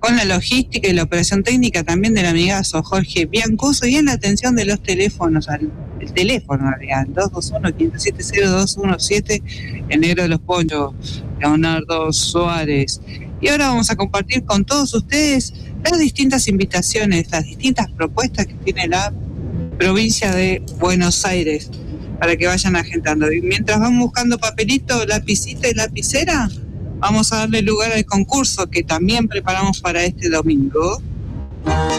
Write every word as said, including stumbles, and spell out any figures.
con la logística y la operación técnica también del amigazo Jorge Biancuso, y en la atención de los teléfonos, al, el teléfono al dos dos uno, cinco siete cero, dos uno siete, el negro de los ponchos, Leonardo Suárez. Y ahora vamos a compartir con todos ustedes las distintas invitaciones, las distintas propuestas que tiene la provincia de Buenos Aires para que vayan agendando. Y mientras van buscando papelito, lapicita y lapicera, vamos a darle lugar al concurso que también preparamos para este domingo.